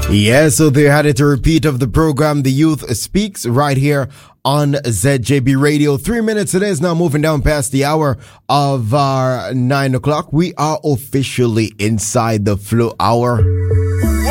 Yeah, so they had it a repeat of the program The Youth Speaks right here on ZJB Radio. 3 minutes it is now, moving down past the hour of 9 o'clock. We are officially inside the Flow Hour.